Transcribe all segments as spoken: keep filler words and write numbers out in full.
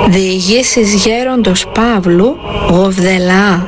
Διηγήσεις γέροντος Παύλου Γοβδελαά.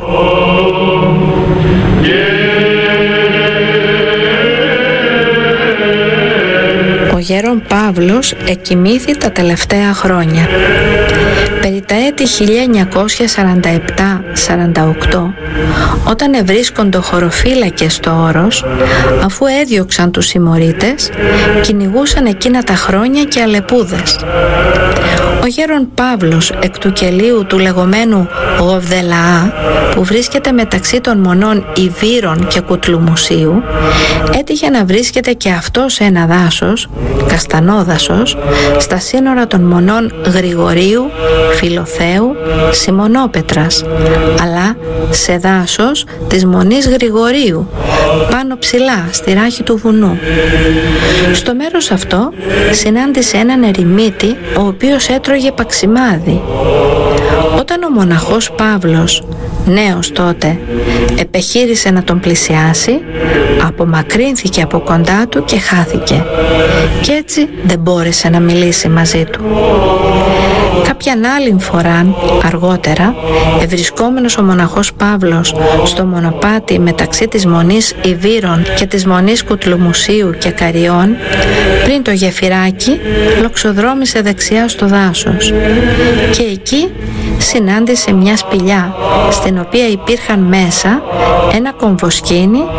Ο γέρον Παύλος εκοιμήθη τα τελευταία χρόνια. Περί τα έτη χίλια εννιακόσια σαράντα επτά σαράντα οκτώ, όταν ευρίσκοντο χωροφύλακες στο όρος, αφού έδιωξαν τους συμμορίτες, κυνηγούσαν εκείνα τα χρόνια και αλεπούδες. Ο γέρον Παύλος εκ του κελίου του λεγόμενου Γοβδελαά, που βρίσκεται μεταξύ των μονών Ιβύρων και Κουτλουμουσίου, έτυχε να βρίσκεται και αυτό σε ένα δάσος, καστανόδασος, στα σύνορα των μονών Γρηγορίου, Φιλοθέου, Σιμωνόπετρας, αλλά σε δάσος της μονής Γρηγορίου, πάνω ψηλά στη ράχη του βουνού. Στο μέρος αυτό συνάντησε έναν ερημίτη, ο οποίος έτρωγε παξιμάδι. Όταν ο μοναχός Παύλος, νέος τότε, επεχείρησε να τον πλησιάσει, απομακρύνθηκε από κοντά του και χάθηκε, και έτσι δεν μπόρεσε να μιλήσει μαζί του. Κάποιαν άλλη φορά αργότερα, ευρισκόμενος ο μοναχός Παύλος στο μονοπάτι μεταξύ της μονής Ιβύρων και της μονής Κουτλουμουσίου και Καριών, πριν το γεφυράκι, λοξοδρόμησε δεξιά στο δάσος και εκεί συνάντησε μια σπηλιά, στην οποία υπήρχαν μέσα ένα κομβοσκήνη